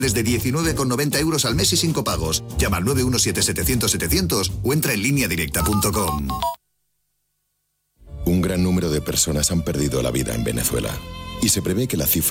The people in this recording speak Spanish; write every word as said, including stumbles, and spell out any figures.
desde diecinueve con noventa euros al mes y sin copagos. Llama al nueve uno siete setecientos setecientos o entra en línea directa punto com. Un gran número de personas han perdido la vida en Venezuela y se prevé que la cifra